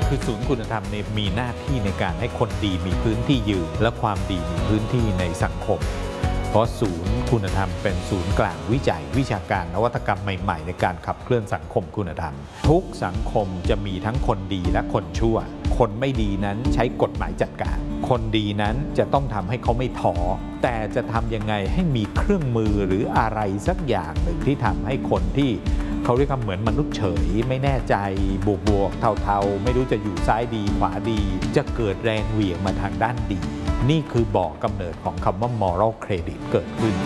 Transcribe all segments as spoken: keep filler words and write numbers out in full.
คือศูนย์คุณธรรมเนี่ยมีหน้าที่ในการให้คนดีมีพื้นที่ยืนและความดีมีพื้นที่ในสังคมเพราะศูนย์คุณธรรมเป็นศูนย์กลางวิจัยวิชาการนวัตกรรมใหม่ๆในการขับเคลื่อนสังคมคุณธรรมทุกสังคมจะมีทั้งคนดีและคนชั่วคนไม่ดีนั้นใช้กฎหมายจัดการคนดีนั้นจะต้องทำให้เขาไม่ท้อแต่จะทำยังไงให้มีเครื่องมือหรืออะไรสักอย่างหนึ่งที่ทำให้คนที่เขาเรียกว่าเหมือนมนุษย์เฉยไม่แน่ใจบวกบวกเทาๆไม่รู้จะอยู่ซ้ายดีขวาดีจะเกิดแรงเหวี่ยงมาทางด้านดีนี่คือบ่อกำเนิดของคำว่า moral credit เกิดขึ้น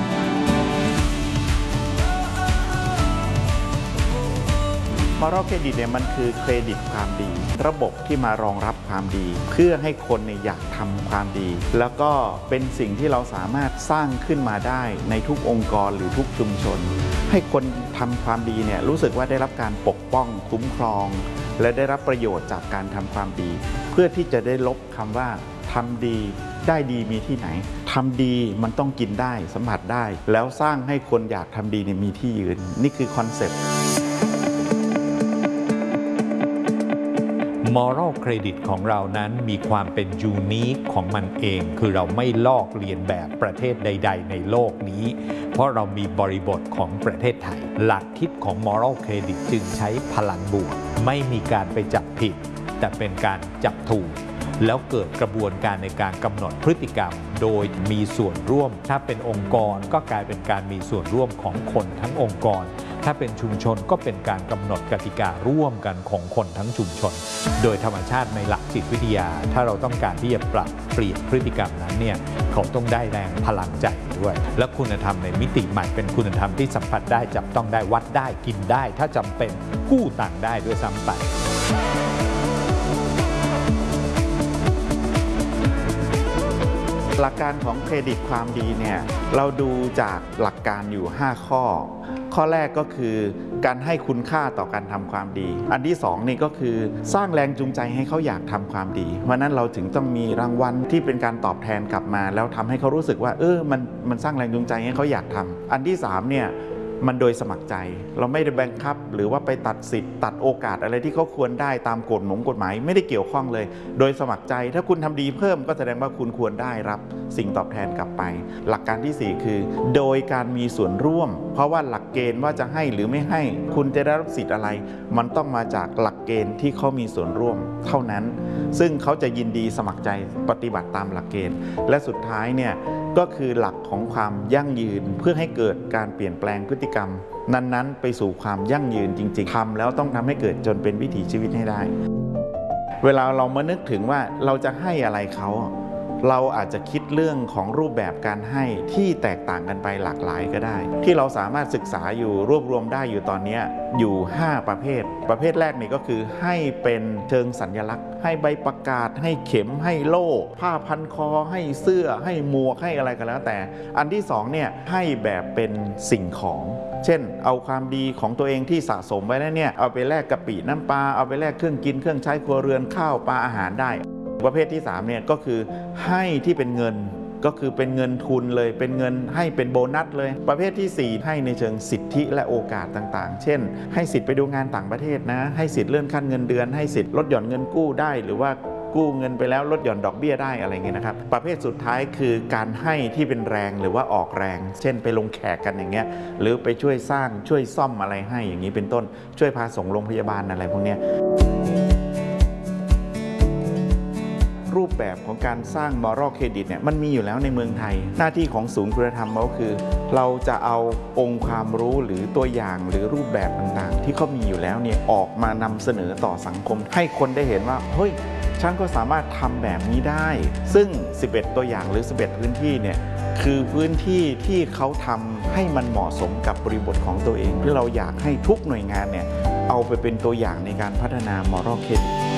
moral credit เนี่ยมันคือเครดิตความดีระบบที่มารองรับความดีเพื่อให้คนเนี่ยอยากทำความดีแล้วก็เป็นสิ่งที่เราสามารถสร้างขึ้นมาได้ในทุกองค์กรหรือทุกชุมชนให้คนทำความดีเนี่ยรู้สึกว่าได้รับการปกป้องคุ้มครองและได้รับประโยชน์จากการทำความดีเพื่อที่จะได้ลบคำว่าทำดีได้ดีมีที่ไหนทำดีมันต้องกินได้สัมผัสได้แล้วสร้างให้คนอยากทำดีเนี่ยมีที่ยืนนี่คือคอนเซ็ปต์ moral credit ของเรานั้นมีความเป็นยูนิคของมันเองคือเราไม่ลอกเลียนแบบประเทศใดๆในโลกนี้เพราะเรามีบริบทของประเทศไทยหลักคิดของ moral credit จึงใช้พลังบวกไม่มีการไปจับผิดแต่เป็นการจับถูกแล้วเกิดกระบวนการในการกำหนดพฤติกรรมโดยมีส่วนร่วมถ้าเป็นองค์กรก็กลายเป็นการมีส่วนร่วมของคนทั้งองค์กรถ้าเป็นชุมชนก็เป็นการกำหนดกติการ่วมกันของคนทั้งชุมชนโดยธรรมชาติในหลักจิตวิทยาถ้าเราต้องการที่จะปรับเปลี่ยนพฤติกรรมนั้นเนี่ยเขาต้องได้แรงพลังใจด้วยและคุณธรรมในมิติใหม่เป็นคุณธรรมที่สัมผัสได้จับต้องได้วัดได้กินได้ถ้าจำเป็นกู้ต่างได้ด้วยซ้ำไปหลักการของเครดิตความดีเนี่ยเราดูจากหลักการอยู่ห้าข้อข้อแรกก็คือการให้คุณค่าต่อการทำความดีอันที่สองนี่ก็คือสร้างแรงจูงใจให้เขาอยากทำความดีเพราะนั้นเราถึงต้องมีรางวัลที่เป็นการตอบแทนกลับมาแล้วทำให้เขารู้สึกว่าเออมันมันสร้างแรงจูงใจให้เขาอยากทำอันที่สามเนี่ยมันโดยสมัครใจเราไม่ได้บังคับหรือว่าไปตัดสิทธิ์ตัดโอกาสอะไรที่เขาควรได้ตามกฎหมงกฎหมายไม่ได้เกี่ยวข้องเลยโดยสมัครใจถ้าคุณทำดีเพิ่มก็แสดงว่าคุณควรได้รับสิ่งตอบแทนกลับไปหลักการที่สี่คือโดยการมีส่วนร่วมเพราะว่าหลักเกณฑ์ว่าจะให้หรือไม่ให้คุณจะได้รับสิทธิ์อะไรมันต้องมาจากหลักเกณฑ์ที่เขามีส่วนร่วมเท่านั้นซึ่งเขาจะยินดีสมัครใจปฏิบัติตามหลักเกณฑ์และสุดท้ายเนี่ยก็คือหลักของความยั่งยืนเพื่อให้เกิดการเปลี่ยนแปลงพฤติกรรมนั้นๆไปสู่ความยั่งยืนจริงๆทำแล้วต้องทำให้เกิดจนเป็นวิถีชีวิตให้ได้เวลาเรามานึกถึงว่าเราจะให้อะไรเขาเราอาจจะคิดเรื่องของรูปแบบการให้ที่แตกต่างกันไปหลากหลายก็ได้ที่เราสามารถศึกษาอยู่รวบรวมได้อยู่ตอนนี้อยู่ห้าประเภทประเภทแรกนี่ก็คือให้เป็นเชิงสัญลักษณ์ให้ใบประกาศให้เข็มให้โล่ผ้าพันคอให้เสื้อให้หมวกให้อะไรก็แล้วแต่อันที่สองเนี่ยให้แบบเป็นสิ่งของเช่นเอาความดีของตัวเองที่สะสมไว้แล้วเนี่ยเอาไปแลกกะปิน้ำปลาเอาไปแลกเครื่องกินเครื่องใช้ครัวเรือนข้าวปลาอาหารได้ประเภทที่สามเนี่ยก็คือให้ที่เป็นเงินก็คือเป็นเงินทุนเลยเป็นเงินให้เป็นโบนัสเลยประเภทที่สี่ให้ในเชิงสิทธิและโอกาสต่างๆเช่นให้สิทธิ์ไปดูงานต่างประเทศนะให้สิทธิ์เลื่อนขั้นเงินเดือนให้สิทธิ์ลดหย่อนเงินกู้ได้หรือว่ากู้เงินไปแล้วลดหย่อนดอกเบี้ยได้อะไรเงี้ยนะครับประเภทสุดท้ายคือการให้ที่เป็นแรงหรือว่าออกแรงเช่นไปลงแขกกันอย่างเงี้ยหรือไปช่วยสร้างช่วยซ่อมอะไรให้อย่างนี้เป็นต้นช่วยพาส่งโรงพยาบาลอะไรพวกเนี้ยรูปแบบของการสร้าง moral credit เนี่ยมันมีอยู่แล้วในเมืองไทยหน้าที่ของศูนย์คุณธรรมก็คือเราจะเอาองค์ความรู้หรือตัวอย่างหรือรูปแบบต่างๆที่เขามีอยู่แล้วเนี่ยออกมานำเสนอต่อสังคมให้คนได้เห็นว่าเฮ้ยฉันก็สามารถทำแบบนี้ได้ซึ่งสิบเอ็ดตัวอย่างหรือสิบเอ็ดพื้นที่เนี่ยคือพื้นที่ที่เขาทำให้มันเหมาะสมกับบริบทของตัวเองที่เราอยากให้ทุกหน่วยงานเนี่ยเอาไปเป็นตัวอย่างในการพัฒนา moral credit